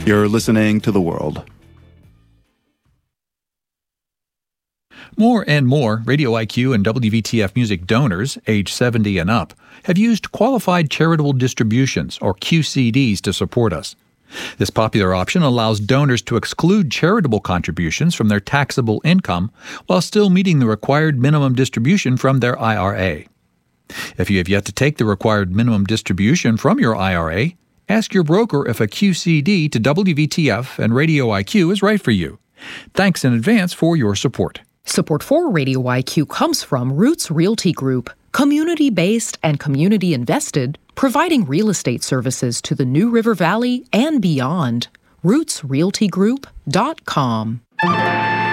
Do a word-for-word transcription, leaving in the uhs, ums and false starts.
You're listening to The World. More and more Radio I Q and W V T F Music donors, age seventy and up, have used Qualified Charitable Distributions, or Q C Ds, to support us. This popular option allows donors to exclude charitable contributions from their taxable income while still meeting the required minimum distribution from their I R A. If you have yet to take the required minimum distribution from your I R A, ask your broker if a Q C D to W V T F and Radio I Q is right for you. Thanks in advance for your support. Support for Radio I Q comes from Roots Realty Group, community-based and community-invested, providing real estate services to the New River Valley and beyond. roots realty group dot com.